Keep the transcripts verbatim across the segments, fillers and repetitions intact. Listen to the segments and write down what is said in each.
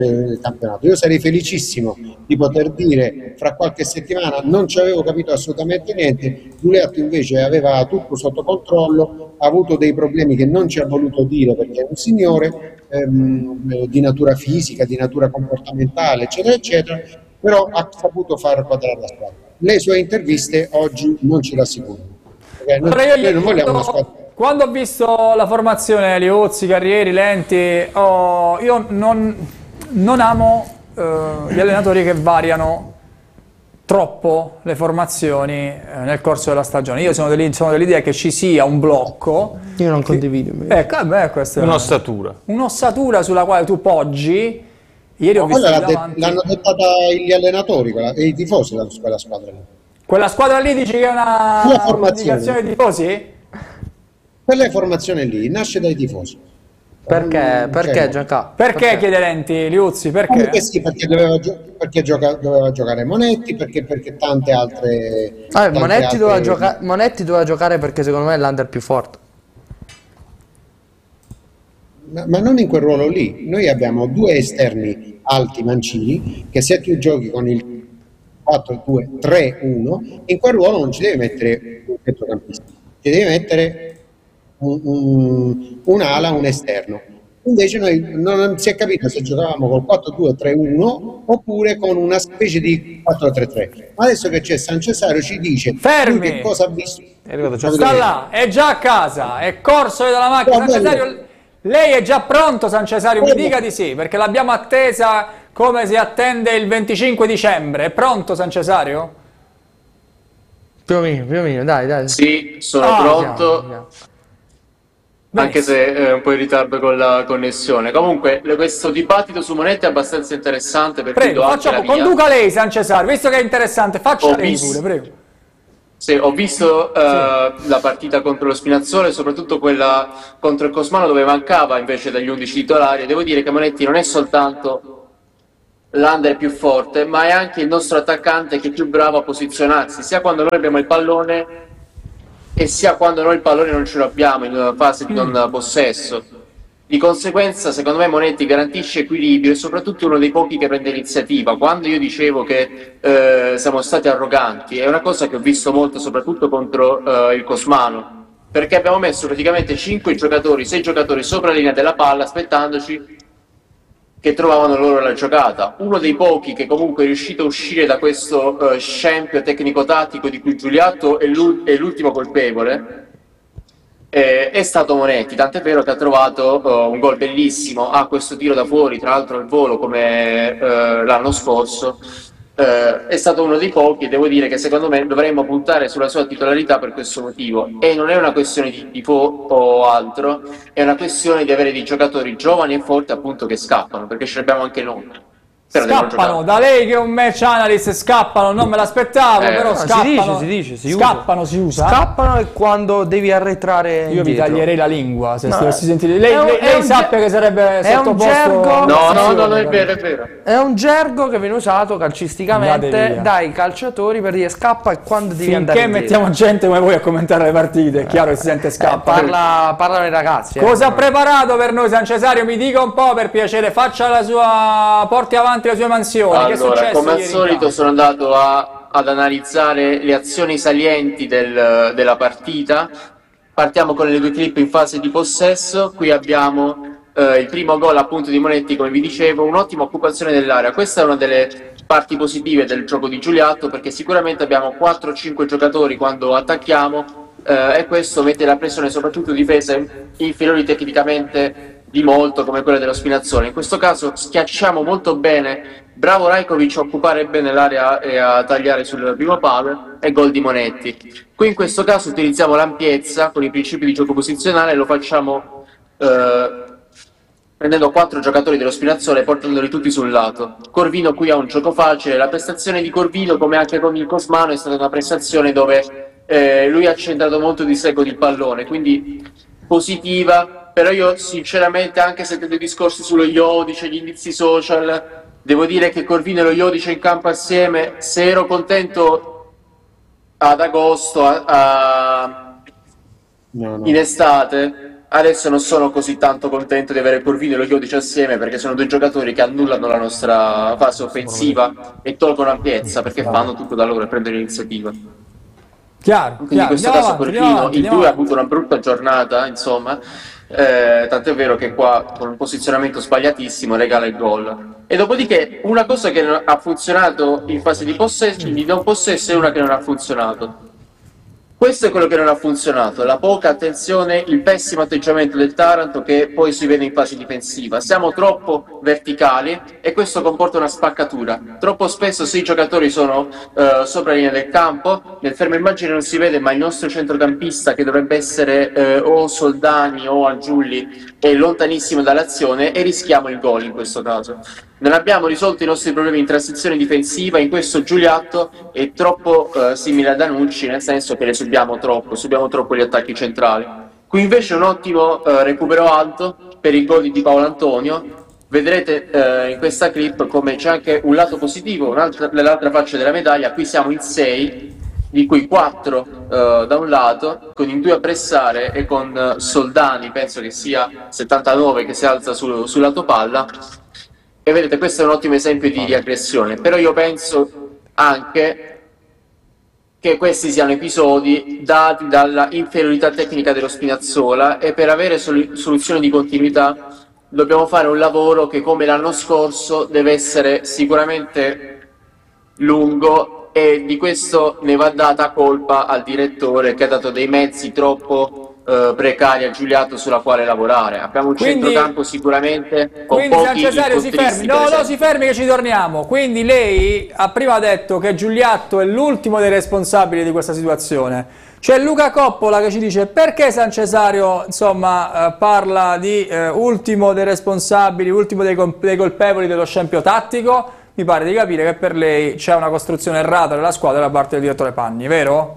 del campionato. Io sarei felicissimo di poter dire fra qualche settimana non ci avevo capito assolutamente niente, Giulietto invece aveva tutto sotto controllo, ha avuto dei problemi che non ci ha voluto dire perché è un signore ehm, di natura fisica, di natura comportamentale, eccetera, eccetera, però ha saputo far quadrare la squadra. Le sue interviste oggi non ce l'assicurano. Perché noi, Allora, io noi non vogliamo una quando, squadra. quando ho visto la formazione Liuzzi, Carrieri, Lenti, oh, io non, non amo eh, gli allenatori che variano troppo le formazioni eh, nel corso della stagione. Io sono dell'idea dell che ci sia un blocco. Io non che, condivido. ecco, beh, questa è Un'ossatura. un'ossatura sulla quale tu poggi. Ieri ho Ma visto quella lì l'ha de- davanti- l'hanno dettata gli allenatori quella- e i tifosi la- quella squadra lì. Quella squadra lì dici che è una La formazione. indicazione di tifosi? Quella formazione lì nasce dai tifosi. Perché? Non Perché c'è- Gianca? Perché, chiede Lenti, Liuzzi, perché? Comunque sì, perché doveva, gio- perché gioca- doveva giocare Monetti, perché, perché tante altre... Ah, tante Monetti, altre- doveva gioca- Monetti doveva giocare perché secondo me è l'under più forte. Ma, ma non in quel ruolo lì. Noi abbiamo due esterni alti mancini che se tu giochi con il quattro due tre uno, in quel ruolo non ci devi mettere un centrocampista, ci devi mettere un, un, un'ala, un esterno. Invece noi non, non si è capito se giocavamo col quattro due tre uno oppure con una specie di quattro tre tre. Ma adesso che c'è San Cesario ci dice Fermi! lui che cosa ha visto. È arrivato già. Sta là, è già a casa, è corso dalla macchina. San Oh, bello. Cesario, lei è già pronto, San Cesario? Mi Bello. dica di sì, perché l'abbiamo attesa come si attende il venticinque dicembre. È pronto, San Cesario? Più o meno, più o meno, dai, dai. Sì, sono Ah, pronto, Andiamo. anche se è un po' in ritardo con la connessione. Comunque, le- questo dibattito su Monetti è abbastanza interessante perché Prego, do anche facciamo, la mia. conduca lei, San Cesario, visto che è interessante, faccia Ho lei visto- pure, prego. Sì, ho visto eh, la partita contro lo Spinazzolo, soprattutto quella contro il Cosmano dove mancava invece dagli undici titolari. Devo dire che Monetti non è soltanto l'under più forte, ma è anche il nostro attaccante che è più bravo a posizionarsi, sia quando noi abbiamo il pallone e sia quando noi il pallone non ce lo abbiamo in una fase di non possesso. Di conseguenza, secondo me, Monetti garantisce equilibrio e soprattutto è uno dei pochi che prende iniziativa. Quando io dicevo che eh, siamo stati arroganti, è una cosa che ho visto molto soprattutto contro eh, il Cosmano, perché abbiamo messo praticamente cinque giocatori, sei giocatori sopra la linea della palla aspettandoti che trovavano loro la giocata. Uno dei pochi che comunque è riuscito a uscire da questo eh, scempio tecnico-tattico di cui Giuliatto è l'ul- è l'ultimo colpevole, eh, è stato Monetti, tant'è vero che ha trovato eh, un gol bellissimo, ha questo tiro da fuori, tra l'altro al volo come eh, l'anno scorso. Eh, è stato uno dei pochi e devo dire che secondo me dovremmo puntare sulla sua titolarità per questo motivo, e non è una questione di tifo o altro, è una questione di avere dei giocatori giovani e forti appunto che scappano, perché ce l'abbiamo anche noi. Però devono Scappano, giocare. da lei che è un match analyst, scappano, non me l'aspettavo, Eh, però no, si scappano. dice, si dice, si usa. Scappano, si usa. Scappano e quando devi arretrare Io vi indietro. taglierei la lingua se No, dovessi sentire. Lei, è un- lei, è lei un sappia ge- che sarebbe è un sottoposto. gergo- No, no, Attenzione, no, non è però. vero, è vero. È un gergo che viene usato Andate calcisticamente via. dai calciatori per dire scappa e quando devi andare Finché indietro. mettiamo gente come voi a commentare le partite, è chiaro che si sente Eh, scappa. parla, parlano i ragazzi. eh. Cosa ha preparato per noi San Cesario? Mi dica un po' per piacere, faccia la sua. Porti avanti le sue mansioni. Che è Allora, successo come al ieri in solito campo? sono andato a- ad analizzare le azioni salienti del- della partita. Partiamo con le due clip in fase di possesso. Qui abbiamo eh, il primo gol appunto di Monetti, come vi dicevo, un'ottima occupazione dell'area. Questa è una delle parti positive del gioco di Giuliatto, perché sicuramente abbiamo quattro cinque giocatori quando attacchiamo eh, e questo mette la pressione soprattutto difese inferiori tecnicamente di molto come quella dello Spinazzone. In questo caso schiacciamo molto bene, bravo Rajkovic a occupare bene l'area e a tagliare sul primo palo, e gol di Monetti. Qui in questo caso utilizziamo l'ampiezza con i principi di gioco posizionale e lo facciamo eh, prendendo quattro giocatori dello Spinazzone e portandoli tutti sul lato. Corvino qui ha un gioco facile, la prestazione di Corvino come anche con il Cosmano è stata una prestazione dove eh, lui ha centrato molto di sé con il pallone, quindi positiva. Però io sinceramente, anche sentendo i discorsi sullo Iodice, gli indizi social, devo dire che Corvino e lo Iodice in campo assieme, se ero contento ad agosto, a, a- No, no. in estate, adesso non sono così tanto contento di avere Corvino e lo Iodice assieme, perché sono due giocatori che annullano la nostra fase offensiva e tolgono ampiezza, perché fanno tutto da loro e prendono l'iniziativa. Chiaro, Quindi chiaro. in questo Andiamo caso avanti, andiamo Corvino, avanti, il andiamo due ha avanti. avuto una brutta giornata, insomma, eh, tant'è vero che qua con un posizionamento sbagliatissimo regala il gol. E dopodiché una cosa che non ha funzionato in fase di possesso, di non possesso, e una che non ha funzionato. Questo è quello che non ha funzionato, la poca attenzione, il pessimo atteggiamento del Taranto che poi si vede in fase difensiva. Siamo troppo verticali e questo comporta una spaccatura. Troppo spesso se i giocatori sono eh, sopra la linea del campo, nel fermo immagine non si vede, ma il nostro centrocampista, che dovrebbe essere eh, o Soldani o Angiulli, è lontanissimo dall'azione e rischiamo il gol in questo caso. Non abbiamo risolto i nostri problemi in transizione difensiva, in questo Giuliatto è troppo eh, simile a Danucci, nel senso che le subiamo troppo, subiamo troppo gli attacchi centrali. Qui invece un ottimo eh, recupero alto per il gol di Paolo Antonio. Vedrete eh, in questa clip come c'è anche un lato positivo, nell'altra faccia della medaglia. Qui siamo in sei, di cui quattro eh, da un lato, con in due a pressare e con eh, Soldani, penso che sia settantanove, che si alza sul, sul lato palla. E vedete, questo è un ottimo esempio di, di aggressione, però io penso anche che questi siano episodi dati dalla inferiorità tecnica dello Spinazzola, e per avere sol- soluzioni di continuità dobbiamo fare un lavoro che, come l'anno scorso, deve essere sicuramente lungo, e di questo ne va data colpa al direttore, che ha dato dei mezzi troppo eh, precari a Giuliatto sulla quale lavorare. Abbiamo un Quindi- centrocampo sicuramente con Quindi pochi San Cesario si incontristi, fermi, per no no esempio. si fermi che ci torniamo. Quindi lei ha prima detto che Giuliatto è l'ultimo dei responsabili di questa situazione. C'è Luca Coppola che ci dice: perché San Cesario insomma eh, parla di eh, ultimo dei responsabili, ultimo dei, col- dei colpevoli dello scempio tattico? Mi pare di capire che per lei c'è una costruzione errata della squadra da parte del direttore Panni, vero?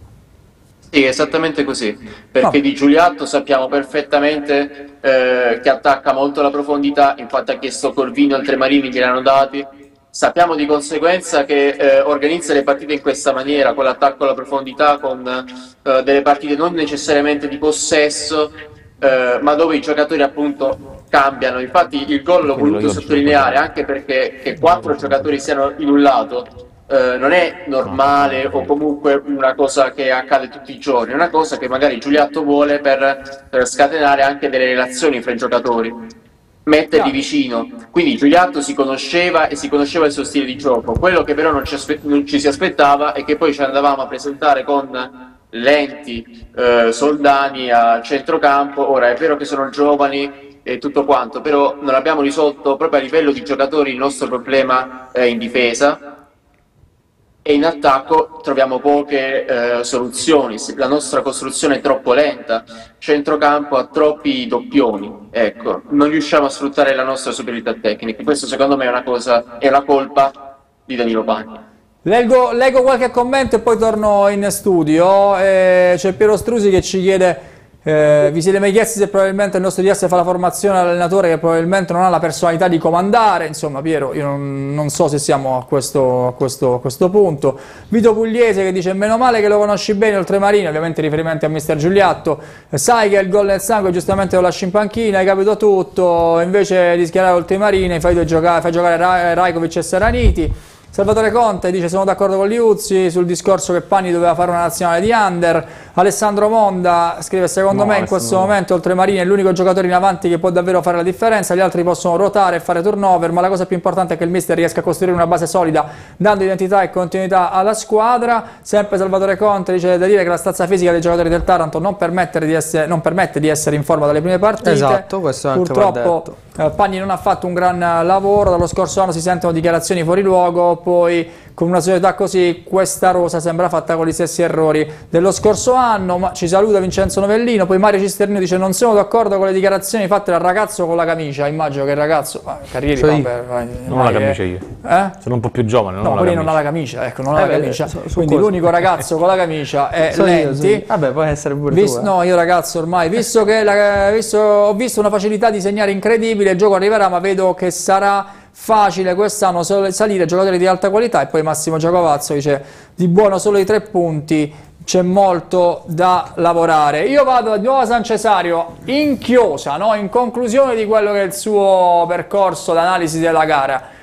Sì, esattamente così, perché No. di Giuliatto sappiamo perfettamente eh, che attacca molto la profondità, infatti ha chiesto Corvino e Tremarini, gliel'hanno dati. Sappiamo di conseguenza che eh, organizza le partite in questa maniera, con l'attacco alla profondità, con eh, delle partite non necessariamente di possesso, eh, ma dove i giocatori appunto cambiano. Infatti il gol l'ho voluto sottolineare anche perché che quattro giocatori siano in un lato eh, non è normale o comunque una cosa che accade tutti i giorni, è una cosa che magari Giuliatto vuole per, per scatenare anche delle relazioni fra i giocatori, metterli vicino. Quindi Giuliatto si conosceva e si conosceva il suo stile di gioco. Quello che però non ci, aspe- non ci si aspettava è che poi ci andavamo a presentare con lenti eh, Soldani a centrocampo. Ora è vero che sono giovani e tutto quanto, però non abbiamo risolto proprio a livello di giocatori il nostro problema eh, in difesa, e in attacco troviamo poche eh, soluzioni. La nostra costruzione è troppo lenta, centrocampo ha troppi doppioni, ecco, non riusciamo a sfruttare la nostra superiorità tecnica. Questo secondo me è una cosa, è una colpa di Danilo Pagni. Leggo, leggo qualche commento e poi torno in studio. Eh, c'è Piero Strusi che ci chiede: eh, vi siete mai chiesti se probabilmente il nostro D S fa la formazione all'allenatore che probabilmente non ha la personalità di comandare? Insomma, Piero, io non, non so se siamo a questo, a, questo, a questo punto. Vito Pugliese che dice: meno male che lo conosci bene Oltremarini, ovviamente riferimenti a mister Giuliatto. Eh, sai che il gol nel sangue, giustamente lo lasci in panchina, hai capito tutto, invece di schierare Oltremarini fai, giocare, fai giocare Ra- Rajkovic e Saraniti. Salvatore Conte dice: sono d'accordo con Liuzzi sul discorso che Panni doveva fare una nazionale di under. Alessandro Monda scrive: secondo No, me in questo no. momento Oltremarini è l'unico giocatore in avanti che può davvero fare la differenza, gli altri possono ruotare e fare turnover, ma la cosa più importante è che il mister riesca a costruire una base solida dando identità e continuità alla squadra. Sempre Salvatore Conte dice: da dire che la stazza fisica dei giocatori del Taranto non, di essere, non permette di essere in forma dalle prime partite. Esatto, questo anche va purtroppo detto. eh, Panni non ha fatto un gran lavoro, dallo scorso anno si sentono dichiarazioni fuori luogo, poi con una società così questa rosa sembra fatta con gli stessi errori dello scorso anno. Ma ci saluta Vincenzo Novellino. Poi Mario Cisternino dice: non sono d'accordo con le dichiarazioni fatte dal ragazzo con la camicia. Immagino che il ragazzo ah, Carrieri Sì. vabbè, vai, Non ho vai, la camicia eh. io. Eh? Sono un po' più giovane, non No, ho la poi camicia. non ha la camicia, ecco, non ha Eh la beh, camicia. su- su Quindi cosa? l'unico ragazzo con la camicia è So io, Lenti. so io. Vabbè, può essere pure Vis- tu. eh. No, io ragazzo ormai, visto che la- visto- ho visto una facilità di segnare incredibile, il gioco arriverà, ma vedo che sarà facile quest'anno sol- salire giocatori di alta qualità. E poi Massimo Giacovazzo dice: di buono solo i tre punti c'è molto da lavorare. Io vado di nuovo a San Cesario in chiosa, no? In conclusione di quello che è il suo percorso d'analisi della gara.